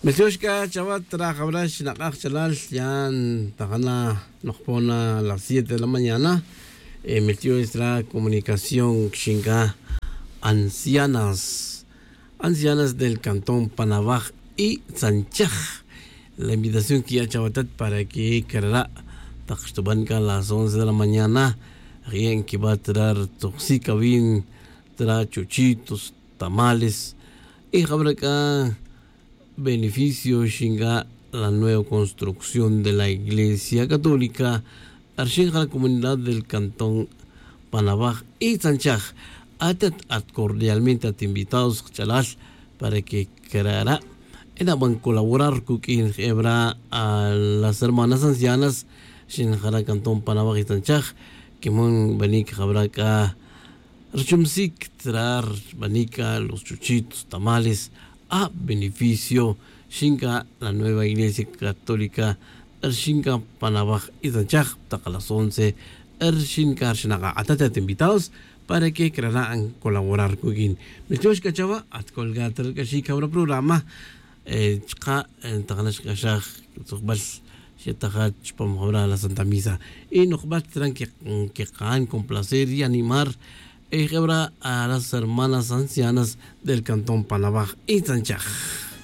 Mesyoshka chavat trajabrash nakak chalal yan takana nokpona a las 7 de la mañana. Metió nuestra comunicación xinga ancianas del cantón Panabaj y Sanchaj. La invitación que ya chavatat para que querrá takshtubanka a las 11 de la mañana. Rien que va a traer toxicabin, traer chuchitos, tamales y habrá beneficio xinga la nueva construcción de la Iglesia Católica arxinga la comunidad del cantón Panabaj y Sanchaj. At cordialmente at invitados chalas para que creará van colaborar con quien hebra a las hermanas ancianas xinga la cantón Panabaj y Sanchaj que mon banik habrá ka rechumsik trar banika los chuchitos tamales a beneficio xinga la nueva Iglesia Católica xinga Panabaj y Sanchaj a las 11 xinga xinaga atatat invitados para que crearán colaborar con quien Metiós Cachava at colgater kashi kabra programa chqa taganash kashaj tuqbal xetahat chpam habra la Santa Misa y noqbat tran que can complacer y animar a las hermanas ancianas del cantón Panabaj y Sanchaj.